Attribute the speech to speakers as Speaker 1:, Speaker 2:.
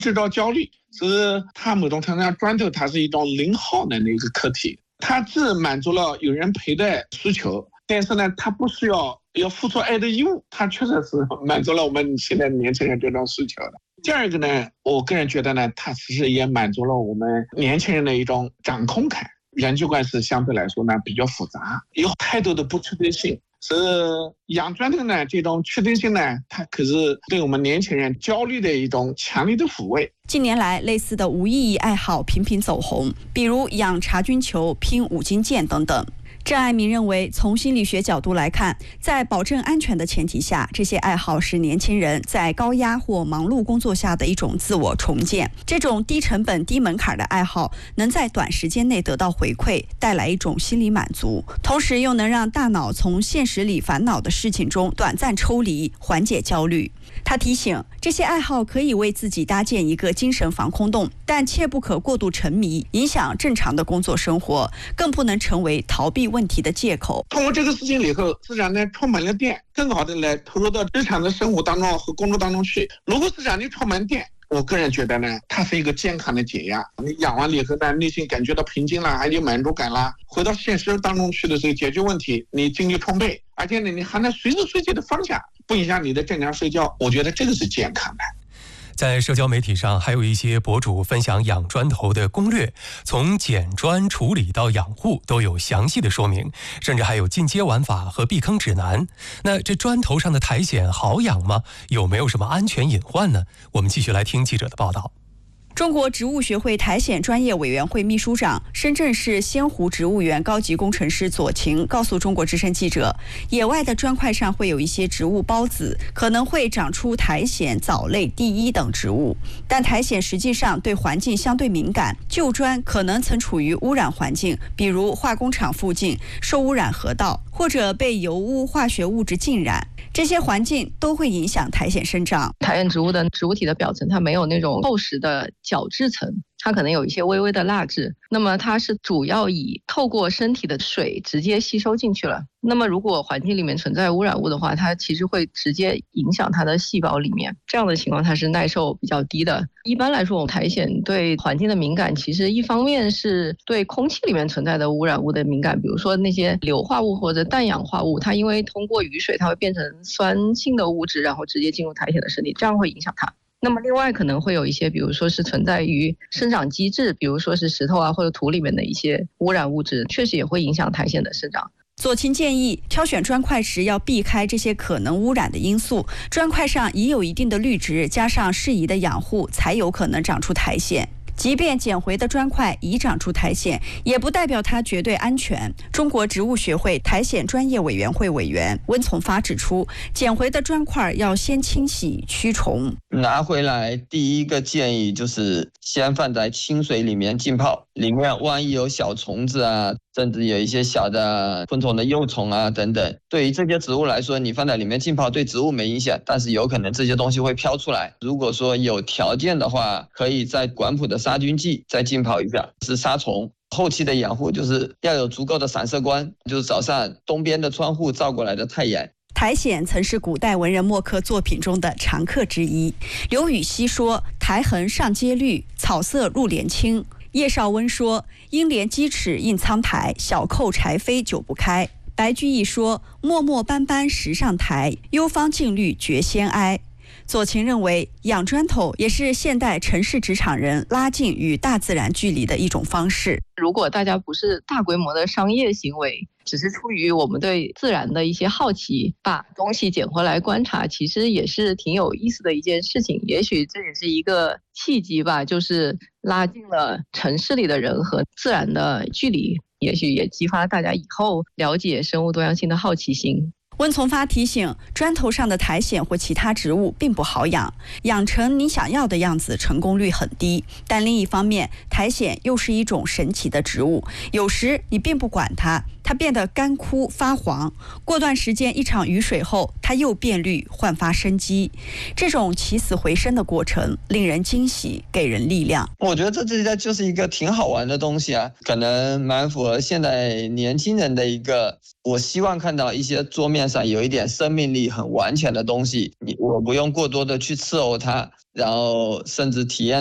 Speaker 1: 制造焦虑，是它某种程度上砖头它是一种零耗能的一个课题，它既满足了有人陪的需求，但是呢它不需要付出爱的义务，它确实是满足了我们现在年轻人这种需求的。第二个呢，我个人觉得呢，它其实也满足了我们年轻人的一种掌控感，人际关系相对来说呢比较复杂，有太多的不确定性。是养砖头呢，这种确定性呢，它可是对我们年轻人焦虑的一种强烈的抚慰。
Speaker 2: 近年来，类似的无意义爱好频频走红，比如养茶菌球、拼五金件等等。郑爱民认为，从心理学角度来看，在保证安全的前提下，这些爱好是年轻人在高压或忙碌工作下的一种自我重建。这种低成本、低门槛的爱好，能在短时间内得到回馈，带来一种心理满足，同时又能让大脑从现实里烦恼的事情中短暂抽离，缓解焦虑。他提醒，这些爱好可以为自己搭建一个精神防空洞，但切不可过度沉迷，影响正常的工作生活，更不能成为逃避问题的借口。
Speaker 1: 通过这个事情以后，自然呢充满了电，更好的来投入到日常的生活当中和工作当中去。如果是让你充满电，我个人觉得呢，它是一个健康的解压。你养完了以后呢，内心感觉到平静啦，还有满足感啦，回到现实当中去的时候解决问题，你精力充沛，而且呢，你还能随时随地的放下，不影响你的正常睡觉。我觉得这个是健康的。
Speaker 3: 在社交媒体上，还有一些博主分享养砖头的攻略，从捡砖、处理到养护都有详细的说明，甚至还有进阶玩法和避坑指南。那这砖头上的苔藓好养吗？有没有什么安全隐患呢？我们继续来听记者的报道。
Speaker 2: 中国植物学会苔藓专业委员会秘书长、深圳市仙湖植物园高级工程师左晴告诉中国之声记者，野外的砖块上会有一些植物孢子，可能会长出苔藓、藻类、地衣等植物，但苔藓实际上对环境相对敏感，旧砖可能曾处于污染环境，比如化工厂附近、受污染河道，或者被油污、化学物质浸染，这些环境都会影响苔藓生长。
Speaker 4: 苔藓植物的植物体的表层它没有那种厚实的角质层，它可能有一些微微的蜡质，那么它是主要以透过身体的水直接吸收进去了。那么如果环境里面存在污染物的话，它其实会直接影响它的细胞里面，这样的情况它是耐受比较低的。一般来说，我们苔藓对环境的敏感，其实一方面是对空气里面存在的污染物的敏感，比如说那些硫化物或者氮氧化物，它因为通过雨水它会变成酸性的物质，然后直接进入苔藓的身体，这样会影响它。那么另外可能会有一些，比如说是存在于生长机制，比如说是石头啊或者土里面的一些污染物质，确实也会影响苔藓的生长。
Speaker 2: 左晴建议，挑选砖块时要避开这些可能污染的因素，砖块上已有一定的绿植，加上适宜的养护，才有可能长出苔藓。即便捡回的砖块已长出苔藓，也不代表它绝对安全。中国植物学会苔藓专业委员会委员温从发指出，捡回的砖块要先清洗驱虫。
Speaker 5: 拿回来第一个建议就是先放在清水里面浸泡，里面万一有小虫子啊，甚至有一些小的昆虫的幼虫啊等等，对于这些植物来说，你放在里面浸泡对植物没影响，但是有可能这些东西会飘出来。如果说有条件的话，可以在管谱的杀菌剂再浸泡一下，是杀虫。后期的养护就是要有足够的散射光，就是早上东边的窗户照过来的太阳。
Speaker 2: 苔藓曾是古代文人墨客作品中的常客之一。刘禹锡说：“苔痕上阶绿，草色入帘青。”叶绍温说：“应怜鸡齿映苍苔，小扣柴扉久不开。”白居易说：“漠漠斑斑石上苔，幽芳尽绿觉先哀。”左晴认为，养砖头也是现代城市职场人拉近与大自然距离的一种方式。
Speaker 4: 如果大家不是大规模的商业行为，只是出于我们对自然的一些好奇，把东西捡回来观察，其实也是挺有意思的一件事情。也许这也是一个契机吧，就是拉近了城市里的人和自然的距离，也许也激发大家以后了解生物多样性的好奇心。
Speaker 2: 温从发提醒，砖头上的苔藓或其他植物并不好养，养成你想要的样子成功率很低。但另一方面，苔藓又是一种神奇的植物，有时你并不管它它变得干枯发黄，过段时间一场雨水后，它又变绿，焕发生机。这种起死回生的过程令人惊喜，给人力量。
Speaker 5: 我觉得这就是一个挺好玩的东西啊，可能蛮符合现在年轻人的一个，我希望看到一些桌面上有一点生命力很完全的东西，我不用过多的去伺候它，然后甚至体验